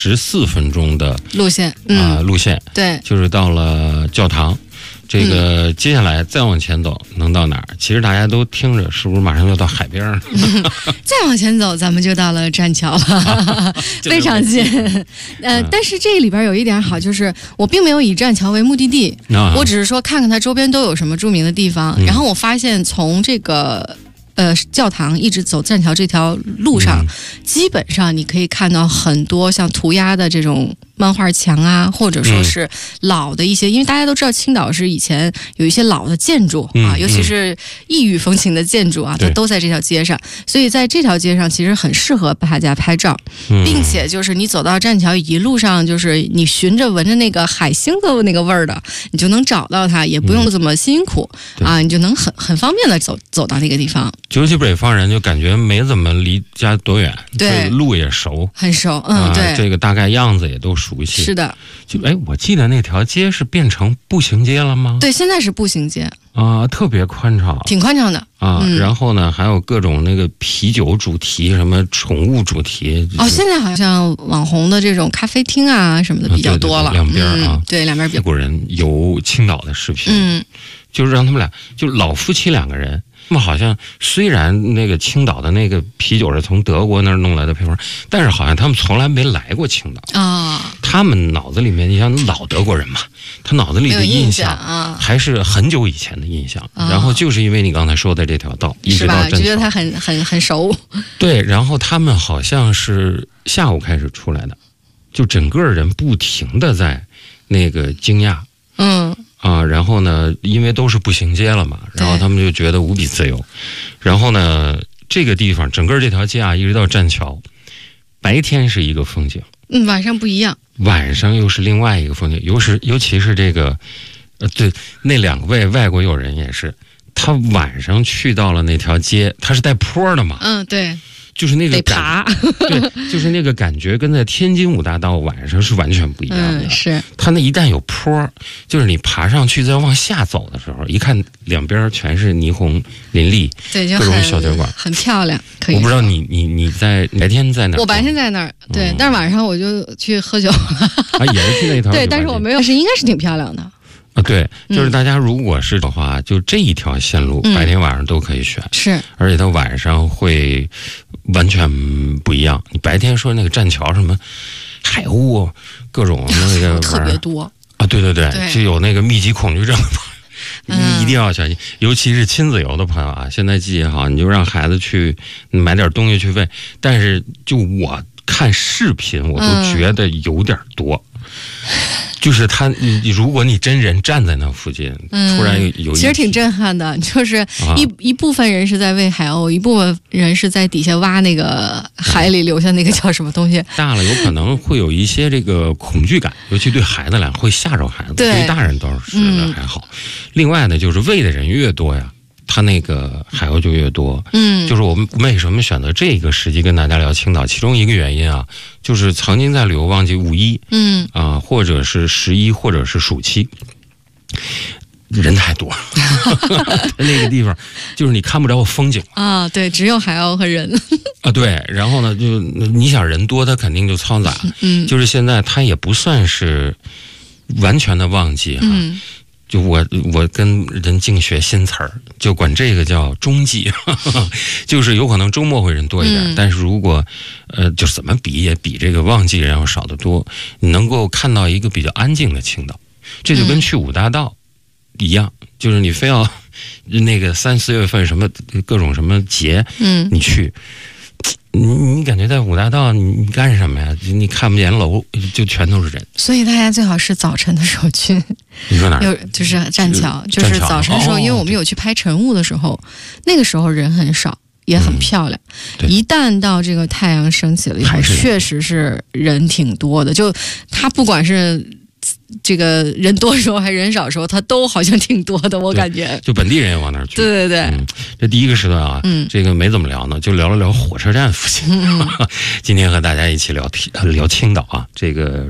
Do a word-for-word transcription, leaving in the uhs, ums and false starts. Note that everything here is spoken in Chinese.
十四分钟的路线啊、 嗯呃、路线， 对， 就是到了教堂。这个接下来再往前走能到哪儿？其实大家都听着，是不是马上就到海边了？ 再往前走，咱们就到了栈桥了，啊、非常近。呃，嗯、但是这里边有一点好，就是我并没有以栈桥为目的地，嗯、我只是说看看它周边都有什么著名的地方。嗯、然后我发现从这个呃教堂一直走栈桥这条路上，嗯、基本上你可以看到很多像涂鸦的这种漫画墙啊，或者说是老的一些，嗯、因为大家都知道青岛是以前有一些老的建筑啊，嗯、尤其是异域风情的建筑啊，它都在这条街上，所以在这条街上其实很适合大家拍照，嗯、并且就是你走到栈桥一路上，就是你循着闻着那个海星的那个味儿的，你就能找到它，也不用这么辛苦，嗯、啊，你就能很很方便的走走到那个地方。 尤其北方人就感觉没怎么离家多远， 对， 路也熟， 很熟，嗯，啊、对， 这个大概样子也都熟。 是的， 就哎，我记得那条街是变成步行街了吗？ 对，现在是步行街啊，特别宽敞， 挺宽敞的啊。 嗯、 然后呢，还有各种那个啤酒主题，什么宠物主题。 哦，现在好像网红的这种咖啡厅啊什么的比较多了， 啊、对对对两边啊、 嗯，对，两边比较。 外国人游青岛的视频， 嗯， 就是让他们俩，就老夫妻两个人。他们好像虽然那个青岛的那个啤酒是从德国那儿弄来的配方，但是好像他们从来没来过青岛啊。哦、他们脑子里面，你像老德国人嘛，他脑子里的印象啊，还是很久以前的印象。哦、然后就是因为你刚才说的这条道，一直到就觉得他很很很熟。 对，然后他们好像是下午开始出来的，就整个人不停的在那个惊讶。嗯。啊，然后呢，因为都是步行街了嘛，然后他们就觉得无比自由。然后呢，这个地方整个这条街啊，一直到栈桥，白天是一个风景， 嗯，晚上不一样， 晚上又是另外一个风景。尤是尤其是这个，呃，对，那两位外国友人也是，他晚上去到了那条街，他是带坡的嘛， 嗯，对。 就是那个得爬， 对，就是那个感觉跟在天津五大道晚上是完全不一样的。 嗯、是， 它那一旦有坡，就是你爬上去再往下走的时候，一看两边全是霓虹林立， 对，就各种小酒馆， 很漂亮。可以， 我不知道你你你在白天在哪儿？ 我白天在那儿，对，嗯、但是晚上我就去喝酒了。 啊，也是去那条。 对，但是我没有，是应该是挺漂亮的。 啊，对，就是大家如果是的话，嗯、就这一条线路，白天晚上都可以选， 是， 而且它晚上会完全不一样。你白天说那个栈桥什么海鸥，各种那个特别多啊，对对对， 对， 就有那个密集恐惧症的朋友，你一定要小心，嗯、尤其是亲子游的朋友啊。现在季节好，你就让孩子去买点东西去喂，但是就我看视频，我都觉得有点多。嗯就是他，你如果你真人站在那附近，嗯、突然有有一， 其实挺震撼的。就是一、啊、一部分人是在喂海鸥，一部分人是在底下挖那个海里留下那个叫什么东西。 大了有可能会有一些这个恐惧感，尤其对孩子来会吓着孩子。 对， 对大人倒是还好。嗯、另外呢，就是喂的人越多呀，它那个海鸥就越多。嗯，就是我们为什么选择这个时机跟大家聊青岛，其中一个原因啊，就是曾经在旅游旺季五一，嗯啊，或者是十一，或者是暑期，人太多，那个地方就是你看不着风景啊，对，只有海鸥和人啊，对，然后呢，就你想人多，它肯定就嘈杂，嗯，就是现在它也不算是完全的旺季哈。嗯，就我我跟人净学新词儿，就管这个叫中季，呵呵，就是有可能周末会人多一点，嗯、但是如果呃，就怎么比也比这个旺季人要少得多。你能够看到一个比较安静的青岛，这就跟去五大道一样，嗯、就是你非要那个三四月份什么各种什么节，嗯，你去。你你感觉在五大道你你干什么呀？你看不见楼，就全都是人。 所以大家最好是早晨的时候去。 你说哪儿？ 有就是栈桥，就是早晨的时候， 哦、 因为我们有去拍晨雾的时候，那个时候人很少，也很漂亮。 嗯、 一旦到这个太阳升起了以后，确实是人挺多的。就他不管是这个人多时候还是人少时候，他都好像挺多的，我感觉。 就本地人也往那儿去。 对对对。 嗯，这第一个时段啊，嗯，这个没怎么聊呢，就聊了聊火车站附近。嗯、今天和大家一起聊聊青岛啊，这个